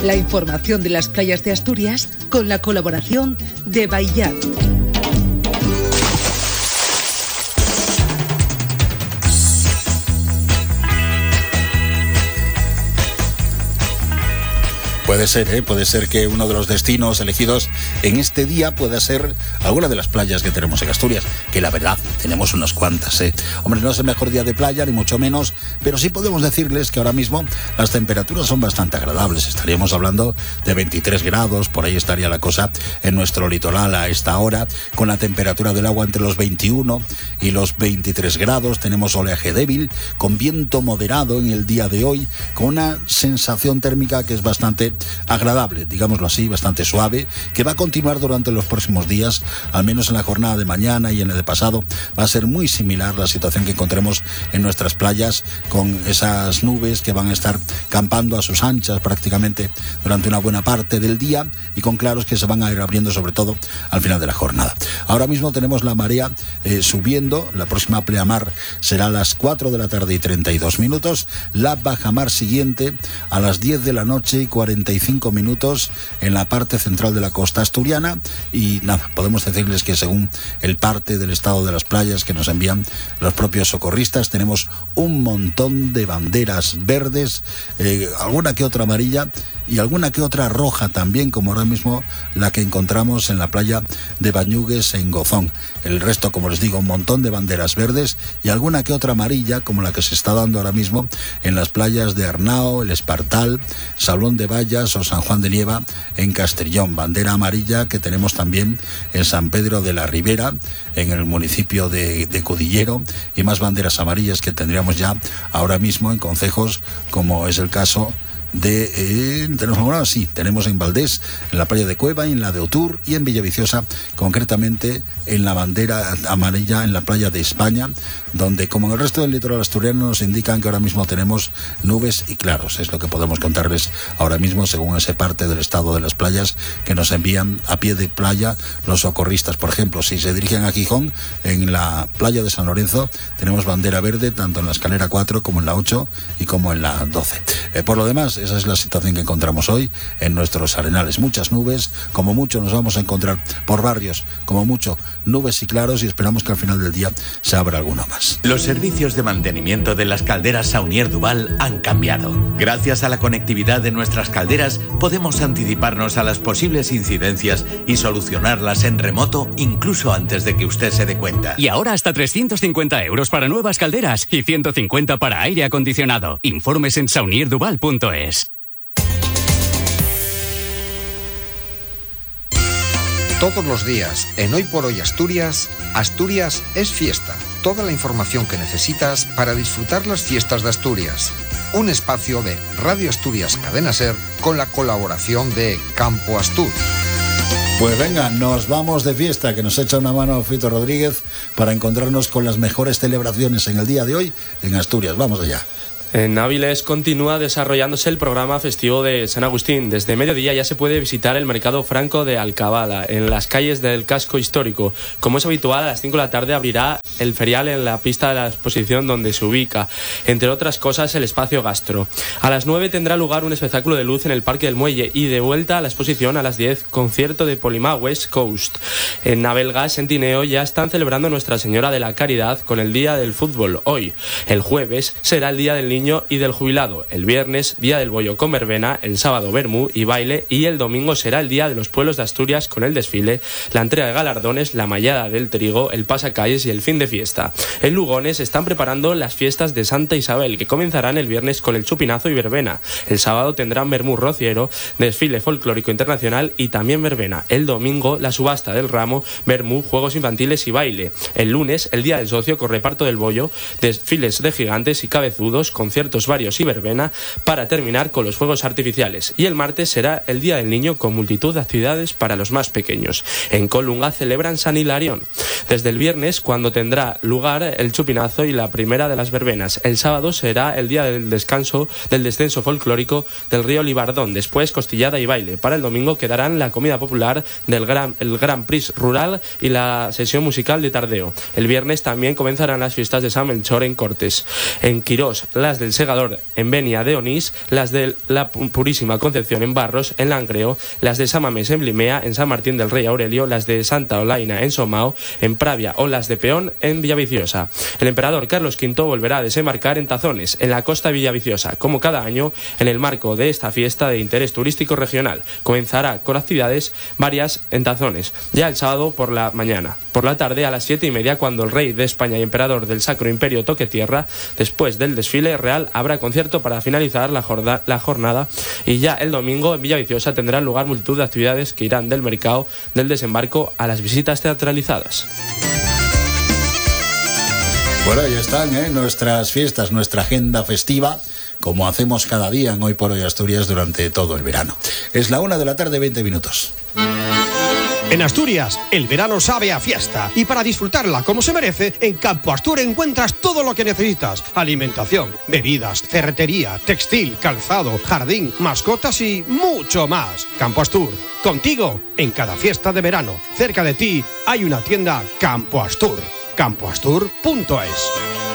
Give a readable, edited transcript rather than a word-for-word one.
La información de las playas de Asturias con la colaboración de Baillat. Puede ser que uno de los destinos elegidos en este día pueda ser alguna de las playas que tenemos en Asturias, que la verdad tenemos unas cuantas. Hombre, no es el mejor día de playa, ni mucho menos, pero sí podemos decirles que ahora mismo las temperaturas son bastante agradables. Estaríamos hablando de 23 grados, por ahí estaría la cosa en nuestro litoral a esta hora, con la temperatura del agua entre los 21 y los 23 grados. Tenemos oleaje débil, con viento moderado en el día de hoy, con una sensación térmica que es bastante agradable, digámoslo así, bastante suave, que va a continuar durante los próximos días, al menos en la jornada de mañana y en el de pasado. Va a ser muy similar la situación que encontremos en nuestras playas, con esas nubes que van a estar campando a sus anchas prácticamente durante una buena parte del día, y con claros que se van a ir abriendo sobre todo al final de la jornada. Ahora mismo tenemos la marea subiendo. La próxima pleamar será a las 4 de la tarde y 32 minutos, la bajamar siguiente a las 10 de la noche y 45 minutos en la parte central de la costa asturiana. Y nada, podemos decirles que según el parte del estado de las playas que nos envían los propios socorristas, tenemos un montón de banderas verdes, alguna que otra amarilla y alguna que otra roja también, como ahora mismo la que encontramos en la playa de Bañugues en Gozón. El resto, como les digo, un montón de banderas verdes y alguna que otra amarilla, como la que se está dando ahora mismo en las playas de Arnao, El Espartal, Sablón de Vallas o San Juan de Nieva en Castrillón. Bandera amarilla que tenemos también en San Pedro de la Ribera, en el municipio de Cudillero, y más banderas amarillas que tendríamos ya ahora mismo en concejos, como es el caso de ¿tenemos alguna? Sí, tenemos en Valdés, en la playa de Cueva, en la de Otur y en Villaviciosa, concretamente en la bandera amarilla en la playa de España, donde, como en el resto del litoral asturiano, nos indican que ahora mismo tenemos nubes y claros. Es lo que podemos contarles ahora mismo según ese parte del estado de las playas que nos envían a pie de playa los socorristas. Por ejemplo, si se dirigen a Gijón, en la playa de San Lorenzo tenemos bandera verde tanto en la escalera 4 como en la 8 y como en la 12. Por lo demás, esa es la situación que encontramos hoy en nuestros arenales. Muchas nubes, como mucho nos vamos a encontrar por barrios, como mucho nubes y claros, y esperamos que al final del día se abra alguno más. Los servicios de mantenimiento de las calderas Saunier Duval han cambiado. Gracias a la conectividad de nuestras calderas podemos anticiparnos a las posibles incidencias y solucionarlas en remoto incluso antes de que usted se dé cuenta. Y ahora hasta 350 euros para nuevas calderas y 150 para aire acondicionado. Informes en saunierduval.es. Todos los días, en Hoy por Hoy Asturias, Asturias es fiesta. Toda la información que necesitas para disfrutar las fiestas de Asturias. Un espacio de Radio Asturias Cadena Ser con la colaboración de Campo Astur. Pues venga, nos vamos de fiesta, que nos echa una mano Fito Rodríguez para encontrarnos con las mejores celebraciones en el día de hoy en Asturias. Vamos allá. En Áviles continúa desarrollándose el programa festivo de San Agustín. Desde mediodía ya se puede visitar el Mercado Franco de Alcabala, en las calles del casco histórico. Como es habitual, a las 5 de la tarde abrirá el ferial en la pista de la exposición donde se ubica, entre otras cosas, el espacio gastro. A las 9 tendrá lugar un espectáculo de luz en el Parque del Muelle y de vuelta a la exposición a las 10, concierto de Polima West Coast. En Navelgas, en Tineo, ya están celebrando Nuestra Señora de la Caridad con el Día del Fútbol hoy. El jueves será el Día del Niño y del Jubilado, el viernes Día del Bollo con verbena, el sábado vermú y baile, y el domingo será el Día de los Pueblos de Asturias con el desfile, la entrega de galardones, la mallada del trigo, el pasacalles y el fin de fiesta. En Lugones están preparando las fiestas de Santa Isabel, que comenzarán el viernes con el chupinazo y verbena. El sábado tendrán vermú rociero, desfile folclórico internacional y también verbena. El domingo la subasta del ramo, vermú, juegos infantiles y baile. El lunes el Día del Socio con reparto del bollo, desfiles de gigantes y cabezudos, conciertos varios y verbena, para terminar con los fuegos artificiales. Y el martes será el Día del Niño con multitud de actividades para los más pequeños. En Colunga celebran San Hilarión. Desde el viernes, cuando tendrá lugar el chupinazo y la primera de las verbenas. El sábado será el día del descanso, del descenso folclórico del río Libardón. Después costillada y baile. Para el domingo quedarán la comida popular del el Gran Prix rural y la sesión musical de tardeo. El viernes también comenzarán las fiestas de San Melchor en Cortes. En Quirós, las del Segador en Benia de Onís, las de la Purísima Concepción en Barros, en Langreo, las de San Mamés en Blimea, en San Martín del Rey Aurelio, las de Santa Olaina en Somao, en Pravia o las de Peón en Villaviciosa. El emperador Carlos V volverá a desembarcar en Tazones, en la costa villaviciosa, como cada año, en el marco de esta fiesta de interés turístico regional. Comenzará con actividades varias en Tazones, ya el sábado por la mañana. Por la tarde, a las 7:30, cuando el rey de España y emperador del Sacro Imperio toque tierra, después del desfile real habrá concierto para finalizar la jornada, y ya el domingo en Villaviciosa tendrán lugar multitud de actividades que irán del mercado del desembarco a las visitas teatralizadas. Bueno, ahí están nuestras fiestas, nuestra agenda festiva, como hacemos cada día en Hoy por Hoy Asturias durante todo el verano. Es la 1:20 p.m. En Asturias, el verano sabe a fiesta, y para disfrutarla como se merece, en Campo Astur encuentras todo lo que necesitas: alimentación, bebidas, ferretería, textil, calzado, jardín, mascotas y mucho más. Campo Astur, contigo en cada fiesta de verano. Cerca de ti hay una tienda Campo Astur. campoastur.es.